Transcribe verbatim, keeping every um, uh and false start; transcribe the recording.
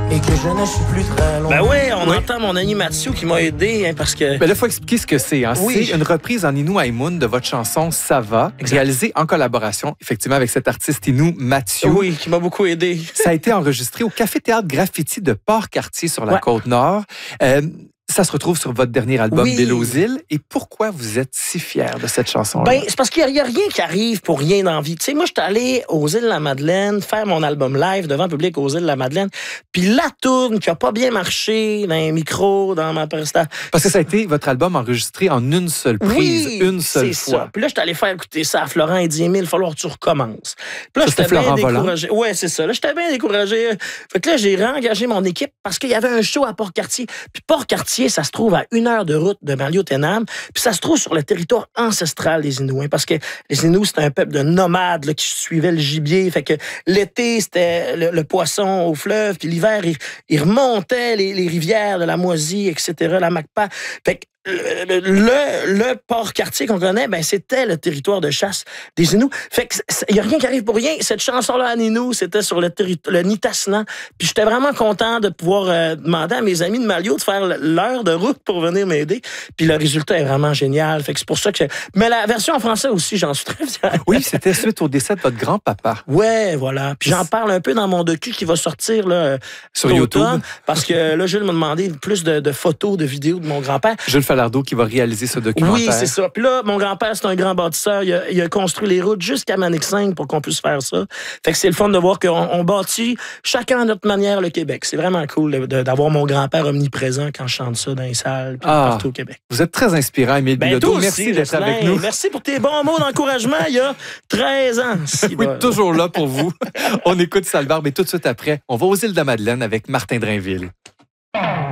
et que je ne suis plus très loin. Ben oui, on Oui. entend mon ami Mathieu qui m'a aidé hein, parce que... Ben là, il faut expliquer ce que c'est. Hein. Oui. C'est une reprise en Innu Haimoun de votre chanson « Ça va », Exact. réalisée en collaboration, effectivement, avec cet artiste Innu, Mathieu. Oui, qui m'a beaucoup aidé. Ça a été enregistré au Café Théâtre Graffiti de Port-Cartier sur la Ouais. Côte-Nord. Euh, ça se retrouve sur votre dernier album, Oui. Belle aux îles. Et pourquoi vous êtes si fier de cette chanson-là? Ben, c'est parce qu'il n'y a, a rien qui arrive pour rien d'envie. Tu sais, moi, je suis allé aux îles de la Madeleine faire mon album live devant le public aux îles de la Madeleine. Puis la tourne qui a pas bien marché dans les micros, dans ma prestation. Parce que ça a été votre album enregistré en une seule prise, Oui, une seule c'est fois. ça. Puis là, je suis allé faire écouter ça à Florent et dit, Émile, il va falloir que tu recommences. Puis là, Ça, c'était j'étais bien Florent Volant? découragé. Ouais, c'est ça. Là, j'étais bien découragé. Fait que là, j'ai réengagé mon équipe parce qu'il y avait un show à Port-Cartier. Puis Port-Cartier, ça se trouve à une heure de route de Maliotenam. Puis ça se trouve sur le territoire ancestral des Inuits. Parce que les Inuits, c'était un peuple de nomades là, qui suivaient le gibier. Fait que l'été, c'était le, le poisson au fleuve. Puis l'hiver, ils il remontaient les, les rivières de la Moisie, et cetera, la Macpa. Fait que le, le, le Port-Cartier qu'on connaît, ben, c'était le territoire de chasse des Inuits. Fait que il n'y a rien qui arrive pour rien. Cette chanson-là, en Innu, c'était sur le, terri- le Nitassinan. Puis j'étais vraiment content de pouvoir euh, demander à mes amis de Malio de faire l'heure de route pour venir m'aider. Puis le résultat est vraiment génial. Fait que c'est pour ça que... Mais la version en français aussi, j'en suis très fier. Oui, c'était suite au décès de votre grand-papa. Ouais, voilà. Puis j'en parle un peu dans mon docu qui va sortir là, Sur d'automne, YouTube. parce que là, Jules m'a demandé plus de, de photos, de vidéos de mon grand-père. Jules Falardeau qui va réaliser ce documentaire. Oui, c'est ça. Puis là, mon grand-père, c'est un grand bâtisseur. Il a, il a construit les routes jusqu'à Manic cinq pour qu'on puisse faire ça. Fait que c'est le fun de voir qu'on on bâtit chacun à notre manière le Québec. C'est vraiment cool de- de- d'avoir mon grand-père omniprésent quand je chante ça dans les salles puis Ah. partout au Québec. Vous êtes très inspirant, Émile Ben, Bilodeau. toi Merci aussi, d'être Jocelyn. avec nous. Merci pour tes bons mots d'encouragement il y a treize ans. Si Oui, bon. toujours là pour vous. On écoute Salbarbe et tout de suite après, on va aux îles de la Madeleine avec Martin Drainville.